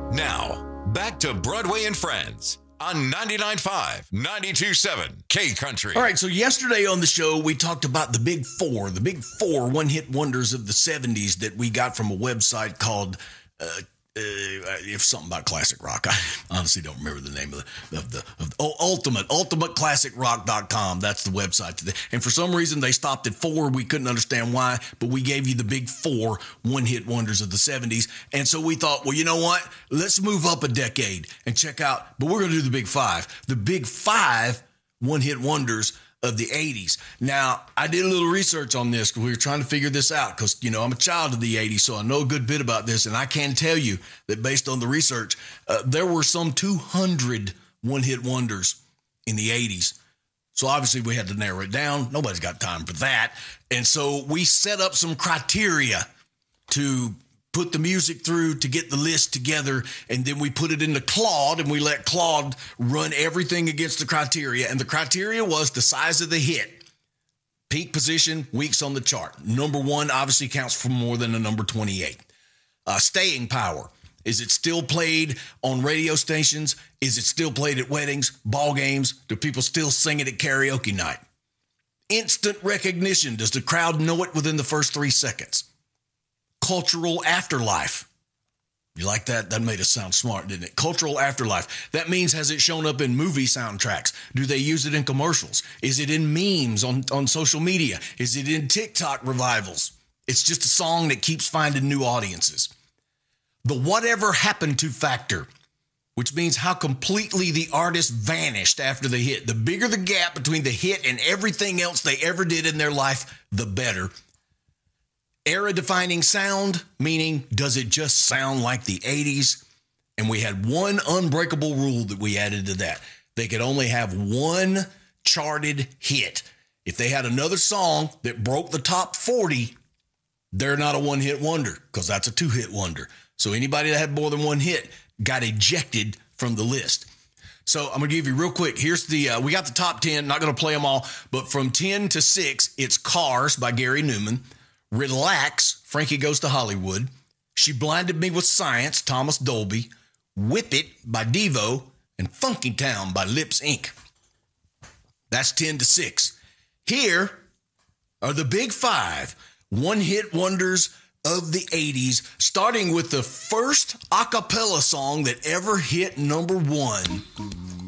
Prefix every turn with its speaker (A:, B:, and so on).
A: Now, back to Broadway and Friends on 99.5, 92.7 K Country.
B: All right, so yesterday on the show, we talked about the big four one-hit wonders of the 70s that we got from a website called, if something about classic rock. I honestly don't remember the name of ultimateclassicrock.com. That's the website today. And for some reason, they stopped at 4. We couldn't understand why, but we gave you the big 4 one-hit wonders of the 70s. And so we thought, well, you know what? Let's move up a decade and check out, but we're going to do the big 5. The big 5 one-hit wonders of the 80s. Now, I did a little research on this because we were trying to figure this out because, you know, I'm a child of the 80s, so I know a good bit about this, and I can tell you that based on the research, there were some 200 one-hit wonders in the 80s. So obviously we had to narrow it down. Nobody's got time for that. And so we set up some criteria to put the music through to get the list together, and then we put it into Claude, and we let Claude run everything against the criteria. And the criteria was the size of the hit, peak position, weeks on the chart. Number 1 obviously counts for more than a number 28. Staying power. Is it still played on radio stations? Is it still played at weddings, ball games? Do people still sing it at karaoke night? Instant recognition. Does the crowd know it within the first 3 seconds? Cultural afterlife. You like that? That made us sound smart, didn't it? Cultural afterlife. That means, has it shown up in movie soundtracks? Do they use it in commercials? Is it in memes on social media? Is it in TikTok revivals? It's just a song that keeps finding new audiences. The whatever happened to factor, which means how completely the artist vanished after the hit. The bigger the gap between the hit and everything else they ever did in their life, the better. Era-defining sound, meaning does it just sound like the 80s? And we had one unbreakable rule that we added to that. They could only have one charted hit. If they had another song that broke the top 40, they're not a one-hit wonder because that's a 2-hit wonder. So anybody that had more than one hit got ejected from the list. So I'm going to give you real quick. Here's the, we got the top 10, not going to play them all, but from 10 to 6, it's Cars by Gary Newman. Relax, Frankie Goes to Hollywood. She Blinded Me with Science, Thomas Dolby. Whip It by Devo. And Funky Town by Lips Inc. That's 10 to 6. Here are the big 5 one-hit wonders of the 80s, starting with the first a cappella song that ever hit number 1.